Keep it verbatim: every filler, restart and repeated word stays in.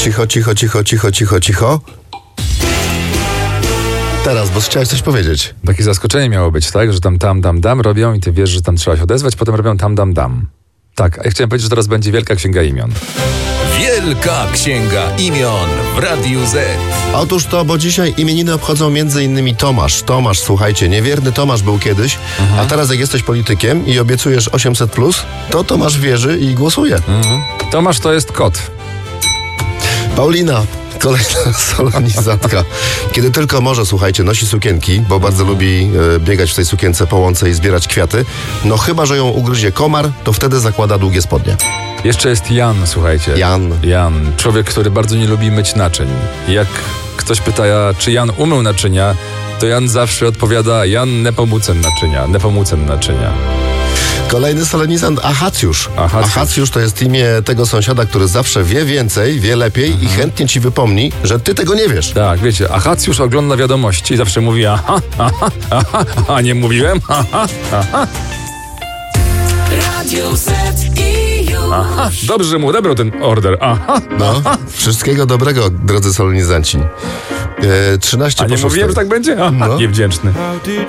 Cicho, cicho, cicho, cicho, cicho, cicho. Teraz, bo chciałeś coś powiedzieć. Takie zaskoczenie miało być, tak? Że tam tam, dam, dam robią i ty wiesz, że tam trzeba się odezwać, potem robią tam, dam, dam. Tak, a ja chciałem powiedzieć, że teraz będzie Wielka Księga Imion. Wielka Księga Imion w Radiu Z. Otóż to, bo dzisiaj imieniny obchodzą między innymi Tomasz. Tomasz, słuchajcie, niewierny Tomasz był kiedyś, mhm. a teraz jak jesteś politykiem i obiecujesz osiemset plus, to Tomasz wierzy i głosuje. Mhm. Tomasz to jest kot. Paulina, kolejna solenizantka. Kiedy tylko może, słuchajcie, nosi sukienki, bo bardzo lubi e, biegać w tej sukience po łące i zbierać kwiaty. No chyba, że ją ugryzie komar, to wtedy zakłada długie spodnie. Jeszcze jest Jan, słuchajcie. Jan. Jan. Człowiek, który bardzo nie lubi myć naczyń. Jak ktoś pyta, czy Jan umył naczynia, to Jan zawsze odpowiada: Jan nie pomócen naczynia, nie pomócen naczynia. Kolejny solenizant, Achacjusz. Achacjusz. Achacjusz to jest imię tego sąsiada, który zawsze wie więcej, wie lepiej mhm. i chętnie ci wypomni, że ty tego nie wiesz. Tak, wiecie, Achacjusz ogląda wiadomości i zawsze mówi: aha, aha, aha, a nie mówiłem, aha, aha. Radio Z i już. Aha, dobrze, że mu odebrał ten order. Aha, no, aha. Wszystkiego dobrego, drodzy solenizanci. E, trzynaście A nie mówiłem, że tak będzie? Aha, no. Niewdzięczny.